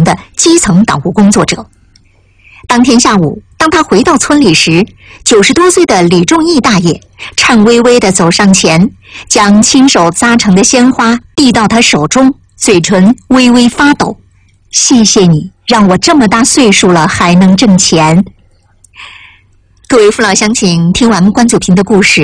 的基层党务工作者。当天下午，当他回到村里时，90多岁的李仲义大爷颤巍巍地走上前，将亲手扎成的鲜花递到他手中，嘴唇微微发抖。谢谢你，让我这么大岁数了还能挣钱。各位父老乡亲，听完关祖平的故事，